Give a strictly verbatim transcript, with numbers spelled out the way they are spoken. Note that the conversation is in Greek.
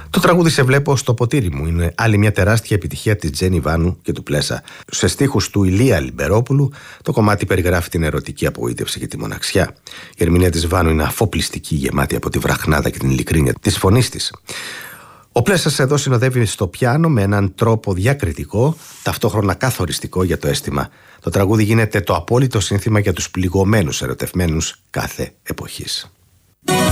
Το τραγούδι «Σε βλέπω στο ποτήρι μου» είναι άλλη μια τεράστια επιτυχία της Τζέννη Βάνου και του Πλέσα. Σε στίχους του Ηλία Λιμπερόπουλου, το κομμάτι περιγράφει την ερωτική απογοήτευση και τη μοναξιά. Η ερμηνεία της Βάνου είναι αφοπλιστική, γεμάτη από τη βραχνάδα και την ειλικρίνεια της φωνής της. Ο Πλέσας εδώ συνοδεύει στο πιάνο με έναν τρόπο διακριτικό, ταυτόχρονα καθοριστικό για το αίσθημα. Το τραγούδι γίνεται το απόλυτο σύνθημα για τους πληγωμένους ερωτευμένους κάθε εποχής.